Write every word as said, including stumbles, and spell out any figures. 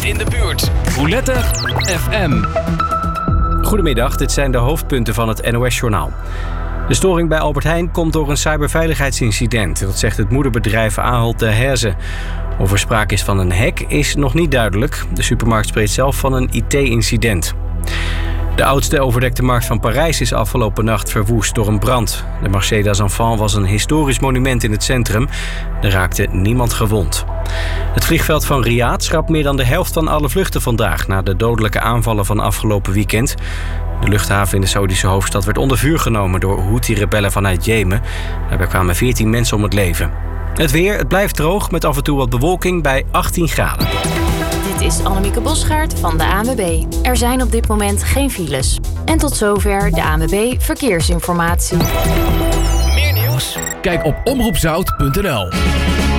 in de buurt. Roulette F M. Goedemiddag, dit zijn de hoofdpunten van het N O S-journaal. De storing bij Albert Heijn komt door een cyberveiligheidsincident. Dat zegt het moederbedrijf Ahold Delhaize. Of er sprake is van een hack is nog niet duidelijk. De supermarkt spreekt zelf van een I T-incident. De oudste overdekte markt van Parijs is afgelopen nacht verwoest door een brand. De Marché des Enfants was een historisch monument in het centrum. Er raakte niemand gewond. Het vliegveld van Riyadh schrapt meer dan de helft van alle vluchten vandaag na de dodelijke aanvallen van afgelopen weekend. De luchthaven in de Saoedische hoofdstad werd onder vuur genomen door Houthi-rebellen vanuit Jemen. Daarbij kwamen veertien mensen om het leven. Het weer, het blijft droog met af en toe wat bewolking bij achttien graden. Dit is Annemieke Bosgaard van de A N W B. Er zijn op dit moment geen files. En tot zover de A N W B Verkeersinformatie. Meer nieuws? Kijk op omroep zout punt n l.